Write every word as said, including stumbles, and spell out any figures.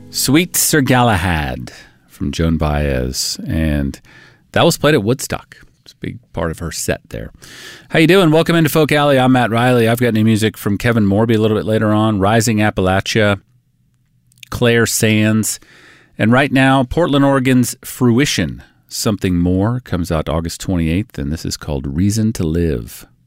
Sweet Sir Galahad from Joan Baez, and that was played at Woodstock. It's a big part of her set there. How you doing? Welcome into Folk Alley. I'm Matt Riley. I've got new music from Kevin Morby a little bit later on, Rising Appalachia, Claire Sands, and right now, Portland, Oregon's Fruition. Something More comes out August twenty-eighth, and this is called Reason to Live.